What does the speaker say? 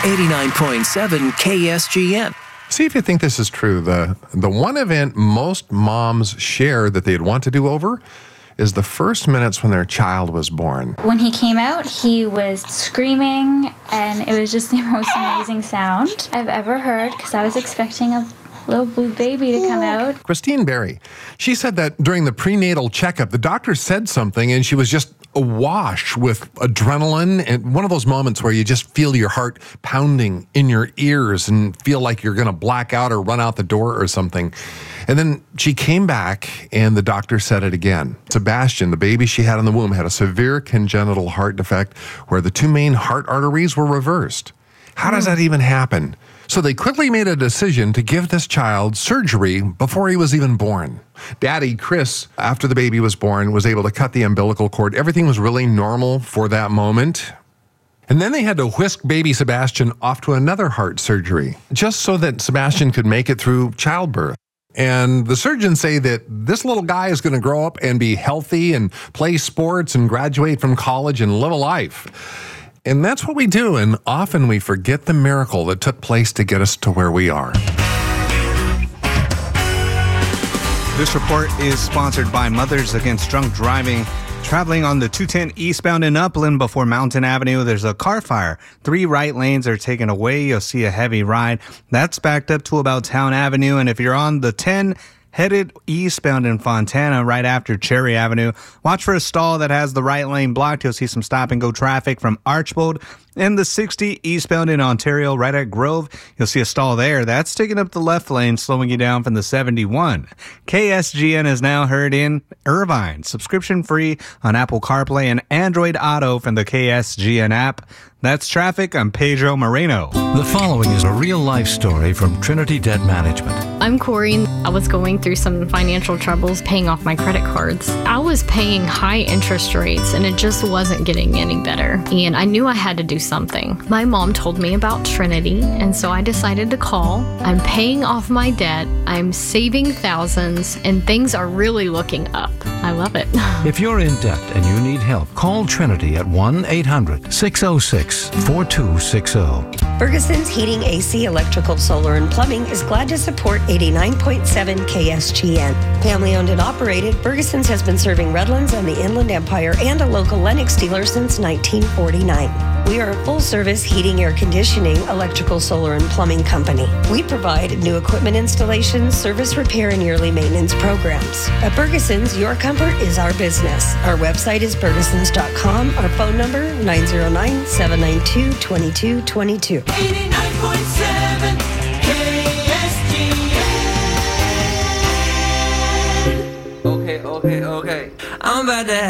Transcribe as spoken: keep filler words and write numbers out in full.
eighty-nine point seven K S G N. See if you think this is true. The, the one event most moms share that they'd want to do over is the first minutes when their child was born. When he came out, he was screaming, and it was just the most amazing sound I've ever heard, because I was expecting a little blue baby to come out. Christine Berry, she said that during the prenatal checkup, the doctor said something and she was just awash with adrenaline, and one of those moments where you just feel your heart pounding in your ears and feel like you're going to black out or run out the door or something. And then she came back and the doctor said it again. Sebastian, the baby she had in the womb, had a severe congenital heart defect where the two main heart arteries were reversed. How does that even happen? So they quickly made a decision to give this child surgery before he was even born. Daddy, Chris, after the baby was born, was able to cut the umbilical cord. Everything was really normal for that moment. And then they had to whisk baby Sebastian off to another heart surgery, just so that Sebastian could make it through childbirth. And the surgeons say that this little guy is going to grow up and be healthy and play sports and graduate from college and live a life. And that's what we do, and often we forget the miracle that took place to get us to where we are. This report is sponsored by Mothers Against Drunk Driving. Traveling on the two ten eastbound in Upland before Mountain Avenue, there's a car fire. Three right lanes are taken away. You'll see a heavy ride. That's backed up to about Town Avenue. And if you're on the ten headed eastbound in Fontana right after Cherry Avenue, watch for a stall that has the right lane blocked. You'll see some stop and go traffic from Archbold. And the sixty eastbound in Ontario right at Grove, you'll see a stall there. That's taking up the left lane, slowing you down from the seventy-one. K S G N is now heard in Irvine. Subscription free on Apple CarPlay and Android Auto from the K S G N app. That's traffic. I'm Pedro Moreno. The following is a real-life story from Trinity Debt Management. I'm Corey. I was going through some financial troubles paying off my credit cards. I was paying high interest rates, and it just wasn't getting any better. And I knew I had to do something. My mom told me about Trinity, and so I decided to call. I'm paying off my debt. I'm saving thousands, and things are really looking up. I love it. If you're in debt and you need help, call Trinity at one eight hundred six oh six four two six oh. Ferguson's Heating, A C, Electrical, Solar, and Plumbing is glad to support eighty-nine point seven K S G N. Family owned and operated, Ferguson's has been serving Redlands and the Inland Empire and a local Lennox dealer since nineteen forty-nine. We are a full-service heating, air conditioning, electrical, solar, and plumbing company. We provide new equipment installations, service repair, and yearly maintenance programs. At Ferguson's, your comfort is our business. Our website is fergusons dot com. Our phone number, nine zero nine, seven nine two, two two two two. eighty-nine point seven K S G N. Okay, okay, okay. I'm about to